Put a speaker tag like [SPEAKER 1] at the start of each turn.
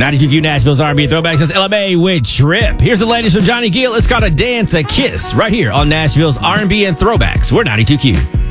[SPEAKER 1] 92Q Nashville's R&B Throwbacks. That's LMA with Trip. Here's the latest from Johnny Gill. It's called A Dance, A Kiss right here on Nashville's R&B and Throwbacks. We're 92Q.